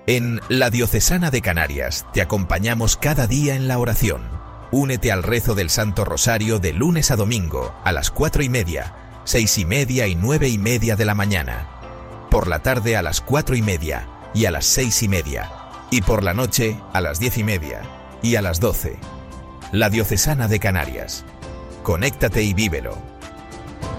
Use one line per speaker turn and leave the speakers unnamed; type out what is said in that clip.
En la Diocesana de Canarias te acompañamos cada día en la oración. Únete al rezo del Santo Rosario de lunes a domingo a las 4:30, 6:30 y 9:30 de la mañana. Por la tarde a las 4:30 y a las 6:30. Y por la noche a las 10:30 y a las 12. La Diocesana de Canarias. Conéctate y vívelo.